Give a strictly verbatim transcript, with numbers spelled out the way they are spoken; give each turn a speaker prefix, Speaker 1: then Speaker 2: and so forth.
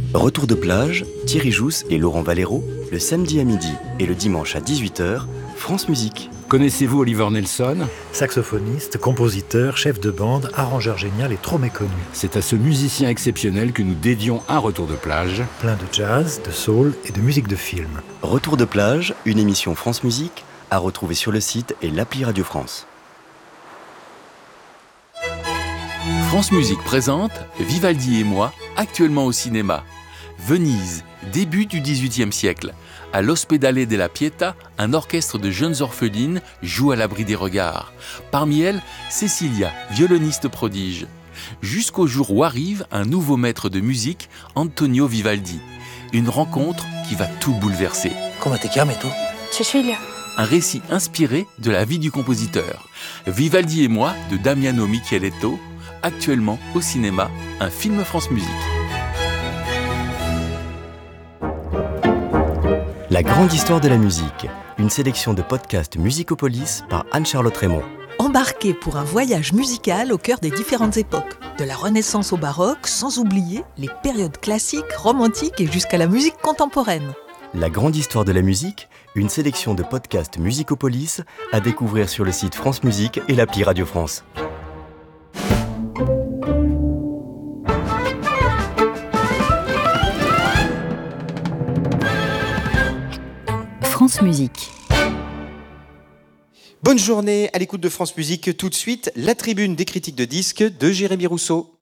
Speaker 1: Retour de plage, Thierry Jousse et Laurent Valero, le samedi à midi et le dimanche à dix-huit heures, France Musique.
Speaker 2: Connaissez-vous Oliver Nelson ?
Speaker 3: Saxophoniste, compositeur, chef de bande, arrangeur génial et trop méconnu.
Speaker 2: C'est à ce musicien exceptionnel que nous dédions un retour de plage.
Speaker 3: Plein de jazz, de soul et de musique de film.
Speaker 1: Retour de plage, une émission France Musique, à retrouver sur le site et l'appli Radio France.
Speaker 4: France Musique présente Vivaldi et moi, actuellement au cinéma. Venise, début du dix-huitième siècle. À l'Ospedale della Pietà, un orchestre de jeunes orphelines joue à l'abri des regards. Parmi elles, Cecilia, violoniste prodige. Jusqu'au jour où arrive un nouveau maître de musique, Antonio Vivaldi. Une rencontre qui va tout bouleverser.
Speaker 5: Comment te chiami tu?
Speaker 6: Cecilia.
Speaker 4: Un récit inspiré de la vie du compositeur. Vivaldi et moi, de Damiano Micheletto, actuellement au cinéma, un film France Musique.
Speaker 1: La grande histoire de la musique, une sélection de podcasts Musicopolis par Anne-Charlotte Raymond.
Speaker 7: Embarquez pour un voyage musical au cœur des différentes époques, de la Renaissance au baroque, sans oublier les périodes classiques, romantiques et jusqu'à la musique contemporaine.
Speaker 1: La grande histoire de la musique, une sélection de podcasts Musicopolis à découvrir sur le site France Musique et l'appli Radio France.
Speaker 8: France Musique.
Speaker 9: Bonne journée à l'écoute de France Musique. Tout de suite, la tribune des critiques de disques de Jérémy Rousseau.